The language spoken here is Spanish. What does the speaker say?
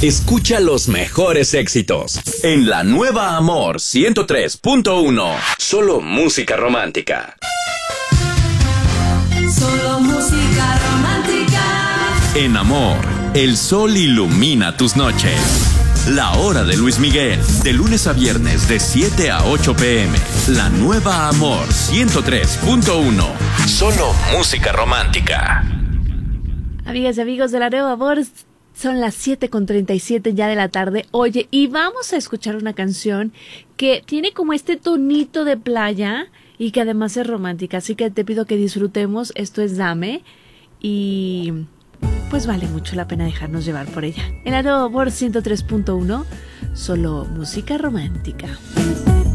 Escucha los mejores éxitos en la nueva Amor 103.1. Solo música romántica. Solo música romántica. En Amor, el sol ilumina tus noches. La hora de Luis Miguel, de lunes a viernes de 7 a 8 p.m. La nueva Amor 103.1. Solo música romántica. Amigas y amigos de la nueva Amor, son las 7:37 ya de la tarde. Oye, y vamos a escuchar una canción que tiene como este tonito de playa y que además es romántica. Así que te pido que disfrutemos. Esto es Dame y pues vale mucho la pena dejarnos llevar por ella. En la nueva Amor 103.1, solo música romántica.